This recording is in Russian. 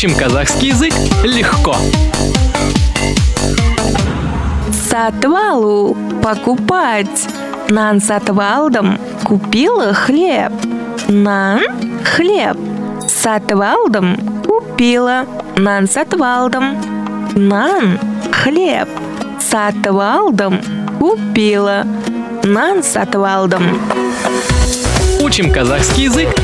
Учим казахский язык легко. Сатвалу – покупать. Нан сатвалдам – купила хлеб. Нан – хлеб. Сатвалдам – купила. Нан сатвалдам. Нан – хлеб. Сатвалдам – купила. Нан сатвалдам. Учим казахский язык